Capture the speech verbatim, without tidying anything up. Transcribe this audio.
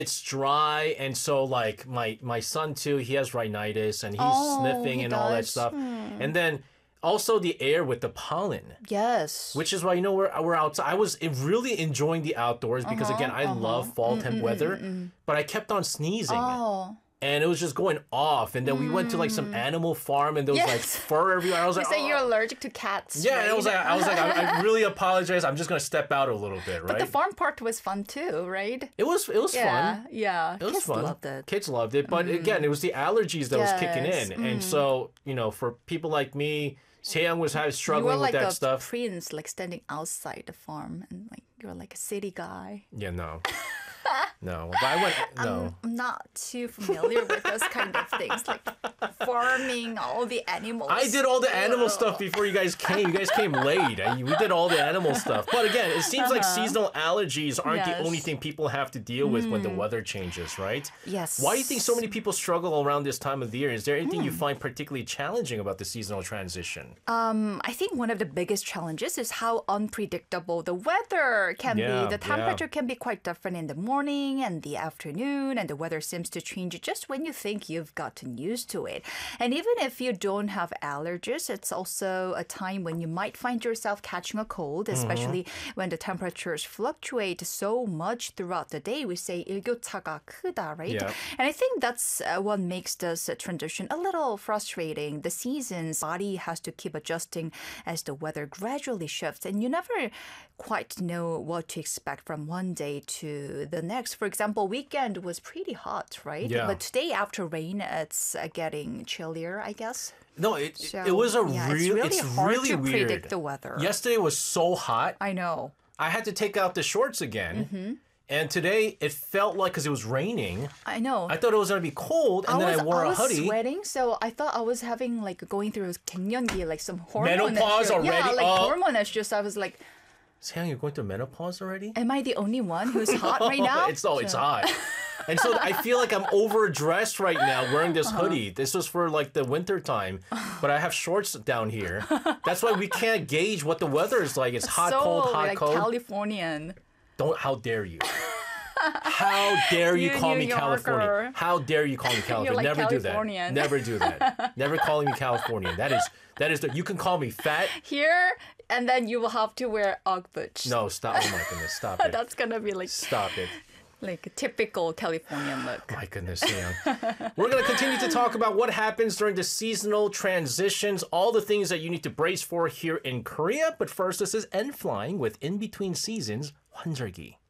it's dry, and so like my my son too, he has rhinitis and he's Oh, sniffing he and all that does. stuff. Hmm. And then also the air with the pollen, Yes. which is why you know we're we're outside. I was really enjoying the outdoors because again I love fall temp weather, but I kept on sneezing. Oh. And it was just going off. And then we went to like some animal farm and there was like Yes. fur everywhere. I was You like, say oh. you're allergic to cats. Yeah, right? and I was like, I was like, I, I really apologize. I'm just gonna step out a little bit, right? But the farm part was fun too, right? it was it was Yeah, fun. yeah. It was Kids fun. loved it. Kids loved it. But again, it was the allergies that was kicking Yes. in. And so, you know, for people like me, Seyoung was having You were struggling like with that a stuff. prince, like standing outside the farm, and like you're like a city guy. Yeah, no. No. But I went no. I'm not too familiar with those kind of things, like farming all the animals. I did all the animal Ugh. stuff before you guys came. You guys came late. I- We did all the animal stuff. But again, it seems like seasonal allergies aren't the Uh-huh. Yes. only thing people have to deal with when the weather changes, right? Yes. Why do you think so many people struggle around this time of the year? Is there anything Hmm. you find particularly challenging about the seasonal transition? I think one of the biggest challenges is how unpredictable the weather can Yeah, be. The yeah. temperature can be quite different in the morning and the afternoon, and the weather seems to change just when you think you've gotten used to it. And even if you don't have allergies, it's also a time when you might find yourself catching a cold, Mm-hmm. especially when the temperatures fluctuate so much throughout the day. We say 일교차가 크다, right? Yeah. And I think that's uh, what makes this uh, transition a little frustrating. The seasons, body has to keep adjusting as the weather gradually shifts, and you never quite know what to expect from one day to the next. For example, weekend was pretty hot, right? Yeah. But today after rain, it's uh, getting chillier, I guess. No, it So, it was a yeah, real it's really it's hard really to weird. predict the weather. Yesterday was so hot. I know. I had to take out the shorts again. Mm-hmm. And today it felt like because it was raining, I know. I thought it was gonna be cold, and I then was, I wore I a was hoodie. sweating, so I thought I was having like going through 갱년기, like some hormone Menopause issue. Yeah, already? like Oh. hormone issues. I was like, Sayang, you're going through menopause already? am I the only one who's hot right now? It's oh, it's So- hot. And so I feel like I'm overdressed right now wearing this Uh-huh. hoodie. This was for like the winter time, but I have shorts down here. That's why we can't gauge what the weather is like. It's hot, so, cold, hot, like cold. Californian. Don't. How dare you? How dare you, You call me New California? Yorker. How dare you call me California? like Never do that. Californian. Never do that. Never calling me Californian. That is that is the. You can call me fat. Here, and then you will have to wear Ugg boots. No, stop. Oh my goodness, stop it. That's gonna be like Stop it. like a typical Californian look. My goodness, yeah. We're going to continue to talk about what happens during the seasonal transitions, all the things that you need to brace for here in Korea. But first, this is N Flying with In Between Seasons, Wanjergi.